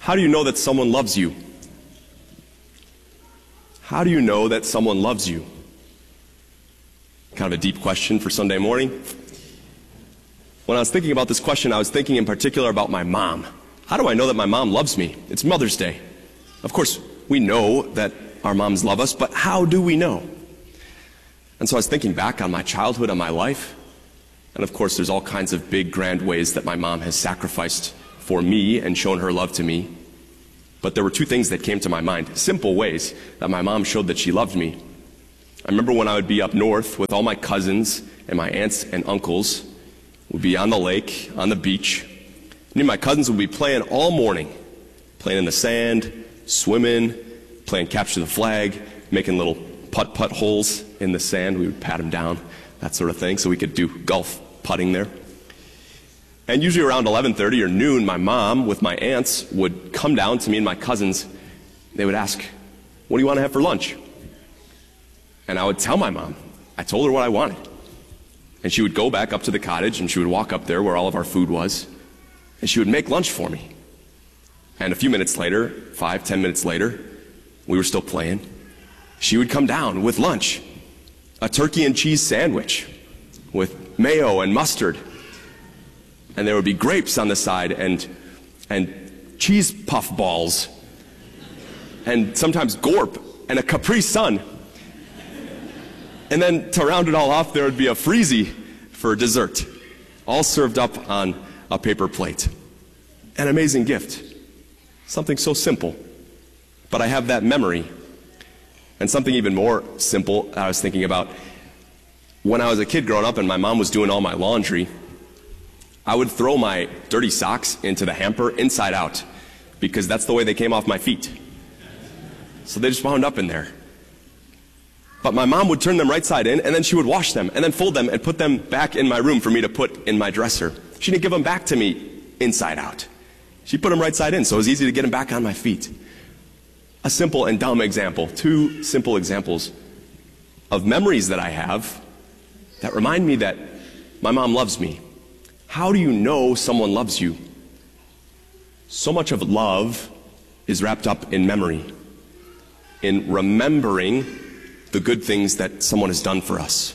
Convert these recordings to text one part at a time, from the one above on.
How do you know that someone loves you? How do you know that someone loves you? Kind of a deep question for Sunday morning. When I was thinking about this question, I was thinking in particular about my mom. How do I know that my mom loves me? It's Mother's Day. Of course, we know that our moms love us, but how do we know? And so I was thinking back on my childhood, on my life, and of course there's all kinds of big, grand ways that my mom has sacrificed for me and shown her love to me. But there were two things that came to my mind, simple ways that my mom showed that she loved me. I remember when I would be up north with all my cousins and my aunts and uncles. We'd be on the lake, on the beach. Me and my cousins would be playing all morning, playing in the sand, swimming, playing capture the flag, making little putt-putt holes in the sand. We would pat them down, that sort of thing, so we could do golf putting there. And usually around 11:30 or noon, my mom with my aunts would come down to me and my cousins. They would ask, "What do you want to have for lunch?" And I would tell my mom. I told her what I wanted. And she would go back up to the cottage and she would walk up there where all of our food was. And she would make lunch for me. And a few minutes later, 5-10 minutes later, we were still playing. She would come down with lunch. A turkey and cheese sandwich with mayo and mustard. And there would be grapes on the side and cheese puff balls. And sometimes Gorp and a Capri Sun. And then to round it all off, there would be a freezy for dessert, all served up on a paper plate. An amazing gift. Something so simple. But I have that memory. And something even more simple I was thinking about. When I was a kid growing up and my mom was doing all my laundry, I would throw my dirty socks into the hamper inside out because that's the way they came off my feet. So they just wound up in there. But my mom would turn them right side in, and then she would wash them, and then fold them, and put them back in my room for me to put in my dresser. She didn't give them back to me inside out. She put them right side in, so it was easy to get them back on my feet. A simple and dumb example, two simple examples of memories that I have that remind me that my mom loves me. How do you know someone loves you? So much of love is wrapped up in memory, in remembering the good things that someone has done for us.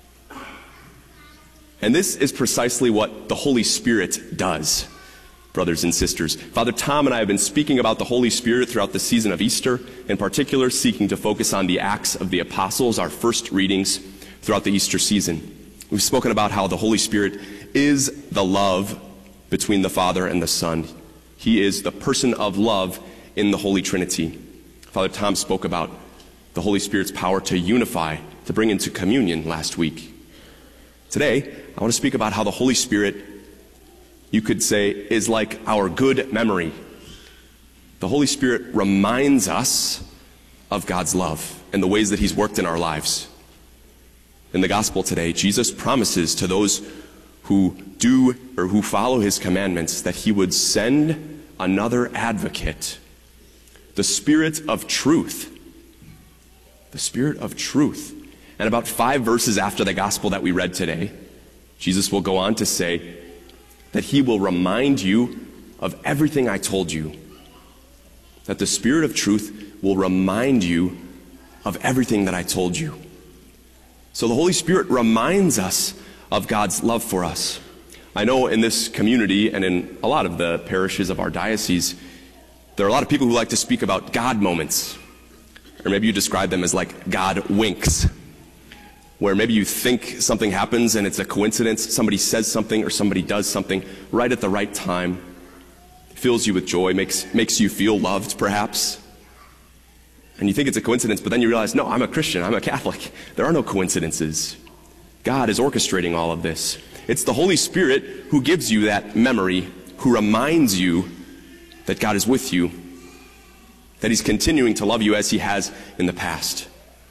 And this is precisely what the Holy Spirit does, brothers and sisters. Father Tom and I have been speaking about the Holy Spirit throughout the season of Easter, in particular seeking to focus on the Acts of the Apostles, our first readings throughout the Easter season. We've spoken about how the Holy Spirit is the love between the Father and the Son. He is the person of love in the Holy Trinity. Father Tom spoke about the Holy Spirit's power to unify, to bring into communion last week. Today, I want to speak about how the Holy Spirit, you could say, is like our good memory. The Holy Spirit reminds us of God's love and the ways that He's worked in our lives. In the gospel today, Jesus promises to those who do or who follow His commandments that He would send another advocate, the Spirit of truth. The Spirit of truth. And about 5 verses after the gospel that we read today, Jesus will go on to say that He will remind you of everything I told you. That the Spirit of truth will remind you of everything that I told you. So the Holy Spirit reminds us of God's love for us. I know in this community and in a lot of the parishes of our diocese, there are a lot of people who like to speak about God moments. Or maybe you describe them as like God winks, where maybe you think something happens and it's a coincidence. Somebody says something or somebody does something right at the right time. Fills you with joy, makes you feel loved, perhaps. And you think it's a coincidence, but then you realize, no, I'm a Christian, I'm a Catholic. There are no coincidences. God is orchestrating all of this. It's the Holy Spirit who gives you that memory, who reminds you that God is with you, that He's continuing to love you as He has in the past.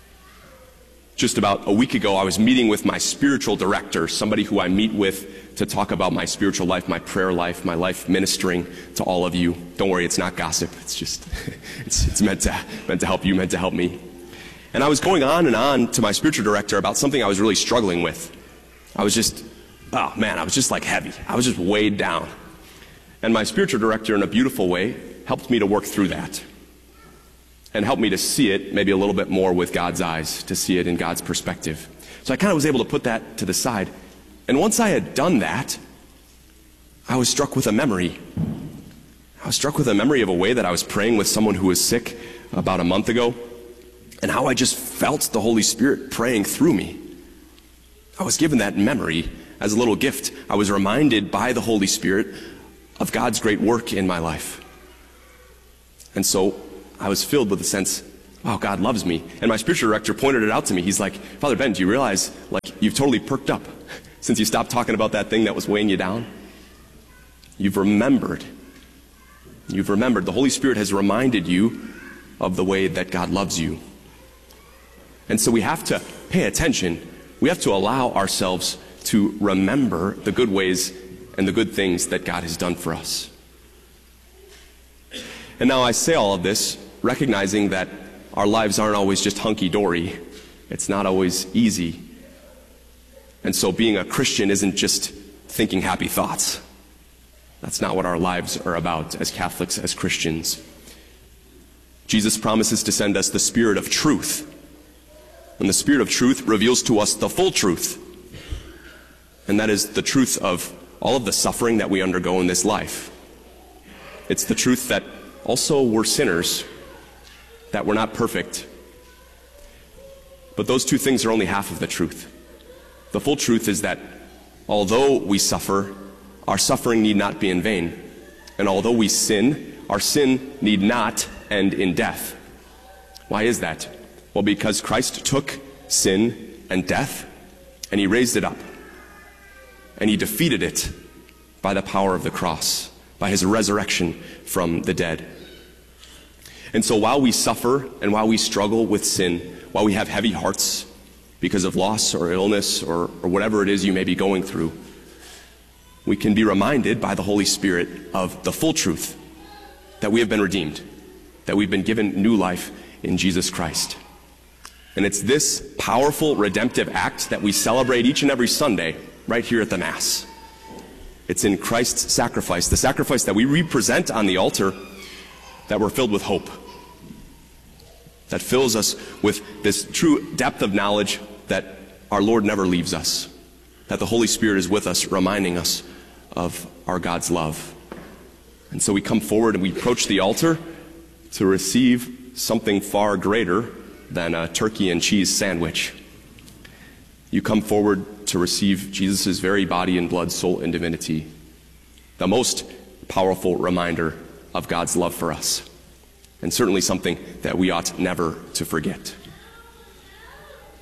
Just about a week ago, I was meeting with my spiritual director, somebody who I meet with to talk about my spiritual life, my prayer life, my life ministering to all of you. Don't worry, it's not gossip. It's just, it's meant to help you, meant to help me. And I was going on and on to my spiritual director about something I was really struggling with. I was just like heavy. I was just weighed down. And my spiritual director, in a beautiful way, helped me to work through that and helped me to see it maybe a little bit more with God's eyes, to see it in God's perspective. So I kind of was able to put that to the side. And once I had done that, I was struck with a memory. I was struck with a memory of a way that I was praying with someone who was sick about a month ago, and how I just felt the Holy Spirit praying through me. I was given that memory as a little gift. I was reminded by the Holy Spirit of God's great work in my life. And so I was filled with a sense, wow, God loves me. And my spiritual director pointed it out to me. He's like, Father Ben, do you realize, you've totally perked up since you stopped talking about that thing that was weighing you down? You've remembered. The Holy Spirit has reminded you of the way that God loves you. And so we have to pay attention. We have to allow ourselves to remember the good ways and the good things that God has done for us. And now I say all of this recognizing that our lives aren't always just hunky-dory. It's not always easy. And so being a Christian isn't just thinking happy thoughts. That's not what our lives are about as Catholics, as Christians. Jesus promises to send us the Spirit of truth. And the Spirit of truth reveals to us the full truth. And that is the truth of all of the suffering that we undergo in this life. It's the truth that also we're sinners, that we're not perfect. But those two things are only half of the truth. The full truth is that although we suffer, our suffering need not be in vain. And although we sin, our sin need not end in death. Why is that? Well, because Christ took sin and death and he raised it up. And he defeated it by the power of the cross, by his resurrection from the dead. And so while we suffer and while we struggle with sin, while we have heavy hearts because of loss or illness or whatever it is you may be going through, we can be reminded by the Holy Spirit of the full truth that we have been redeemed, that we've been given new life in Jesus Christ. And it's this powerful redemptive act that we celebrate each and every Sunday right here at the Mass. It's in Christ's sacrifice, the sacrifice that we represent on the altar, that we're filled with hope, that fills us with this true depth of knowledge that our Lord never leaves us, that the Holy Spirit is with us, reminding us of our God's love. And so we come forward and we approach the altar to receive something far greater than a turkey and cheese sandwich. You come forward to receive Jesus' very body and blood, soul, and divinity, the most powerful reminder of God's love for us, and certainly something that we ought never to forget.